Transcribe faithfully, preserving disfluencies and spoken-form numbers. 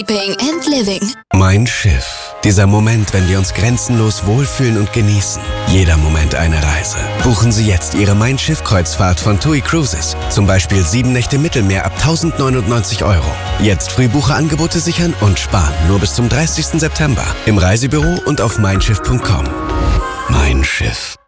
Sleeping and Living. Mein Schiff. Dieser Moment, wenn wir uns grenzenlos wohlfühlen und genießen. Jeder Moment eine Reise. Buchen Sie jetzt Ihre Mein Schiff-Kreuzfahrt von T U I Cruises. Zum Beispiel sieben Nächte Mittelmeer ab tausendneunundneunzig Euro. Jetzt Frühbucherangebote sichern und sparen. Nur bis zum dreißigsten September. Im Reisebüro und auf mein schiff punkt com. Mein Schiff.